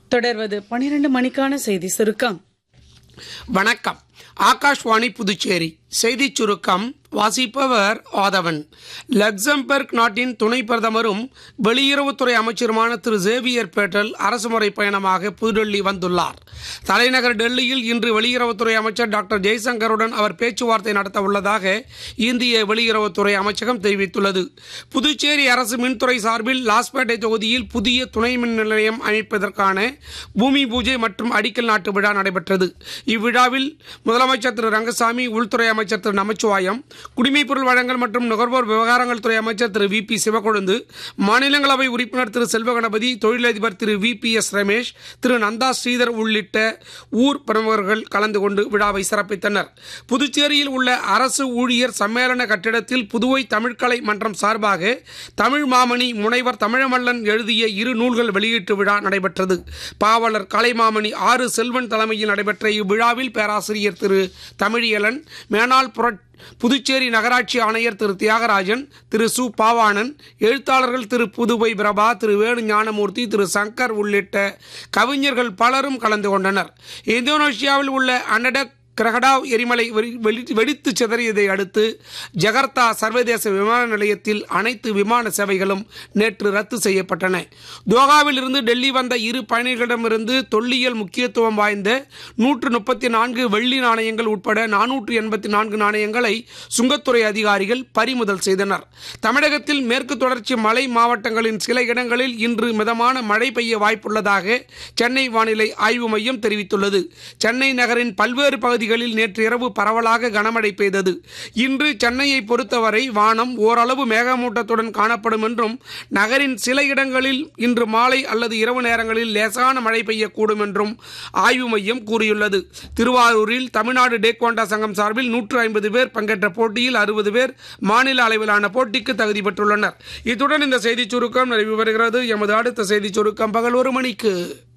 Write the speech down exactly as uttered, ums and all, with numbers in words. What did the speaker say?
தொடர்வது பனிரெண்டு மணிக்கான செய்தி சுருக்கம். வணக்கம். ஆகாஷ்வாணி புதுச்சேரி செய்திச் சுருக்கம் வாசிப்பவர் ஆதவன். லக்சம்பர்க் நாட்டின் துணை பிரதமரும் வெளியுறவுத்துறை அமைச்சருமான திரு சேவியர் பேட்டல் அரசுமுறை பயணமாக புதுடெல்லி வந்துள்ளார். தலைநகர் டெல்லியில் இன்று வெளியுறவுத்துறை அமைச்சர் டாக்டர் ஜெய்சங்கருடன் அவர் பேச்சுவார்த்தை நடத்த உள்ளதாக இந்திய வெளியுறவுத்துறை அமைச்சகம் தெரிவித்துள்ளது. புதுச்சேரி அரசு மின்துறை சார்பில் லாஸ்பேட்டை தொகுதியில் புதிய துணை மின் நிலையம் அமைப்பதற்கான பூமி பூஜை மற்றும் அடிக்கல் நாட்டு விழா நடைபெற்றது. இவ்விழாவில் முதலமைச்சர் திரு ரங்கசாமி, உள்துறை அமைச்சர் திரு நமச்சிவாயம், குடிமைப்பொருள் வழங்கல் மற்றும் நுகர்வோர் விவகாரங்கள் துறை அமைச்சர் திரு வி பி சிவக்கொழுந்து, மாநிலங்களவை உறுப்பினர் திரு செல்வகணபதி, தொழிலதிபர் திரு வி பி எஸ் ரமேஷ், திரு நந்தா ஸ்ரீதர் உள்ளிட்ட ஊர் பிரமுகர்கள் கலந்து கொண்டு விழாவை சிறப்பித்தனர். புதுச்சேரியில் உள்ள அரசு ஊழியர் சம்மேளன கட்டிடத்தில் புதுவை தமிழ்கலை மன்றம் சார்பாக தமிழ் மாமணி முனைவர் தமிழமல்லன் எழுதிய இரு நூல்கள் வெளியீட்டு விழா நடைபெற்றது. பாவலர் கலைமாமணி ஆறு செல்வன் தலைமையில் நடைபெற்ற இவ்விழாவில் பேராசிரியர் திரு தமிழியலன், மேனாள் புரட் புதுச்சேரி நகராட்சி ஆணையர் திரு தியாகராஜன், திரு சு பாவாணன், எழுத்தாளர்கள் திரு புதுவை பிரபா, திரு வேணு ஞானமூர்த்தி, திரு சங்கர் உள்ளிட்ட கவிஞர்கள் பலரும் கலந்து கொண்டனர். இந்தோனேஷியாவில் உள்ள அனடக் கிரகடாவ் எரிமலை வெடித்து சிதறியதை அடுத்து ஜகர்த்தா சர்வதேச விமான நிலையத்தில் அனைத்து விமான சேவைகளும் நேற்று ரத்து செய்யப்பட்டன. தோகாவில் இருந்து டெல்லி வந்த இரு பயணிகளிடமிருந்து தொல்லியல் முக்கியத்துவம் வாய்ந்த நூற்று முப்பத்தி நான்கு வெள்ளி நாணயங்கள் உட்பட நானூற்று எண்பத்தி நான்கு நாணயங்களை சுங்கத்துறை அதிகாரிகள் பறிமுதல் செய்தனர். தமிழகத்தில் மேற்கு தொடர்ச்சி மலை மாவட்டங்களின் சில இடங்களில் இன்று மிதமான மழை பெய்ய வாய்ப்புள்ளதாக சென்னை வானிலை ஆய்வு மையம் தெரிவித்துள்ளது. சென்னை நகரின் பல்வேறு பகுதிகளில் நேற்று இரவு பரவலாக கனமழை பெய்தது. இன்று சென்னையை பொறுத்தவரை வானம் ஓரளவு மேகமூட்டத்துடன் காணப்படும் என்றும் நகரின் சில இடங்களில் இன்று மாலை அல்லது இரவு நேரங்களில் லேசான மழை பெய்யக்கூடும் என்றும் ஆய்வு மையம் கூறியுள்ளது. திருவாரூரில் தமிழ்நாடு டேக்வாண்டா சங்கம் சார்பில் நூற்று ஐம்பது பேர் பங்கேற்ற போட்டியில் அறுபது பேர் மாநில அளவிலான போட்டிக்கு தகுதி பெற்றுள்ளனர். இத்துடன் இந்த செய்திச் சுருக்கம் நிறைவு பெறுகிறது. எமது அடுத்த செய்திச் சுருக்கம் பகல் ஒரு மணிக்கு.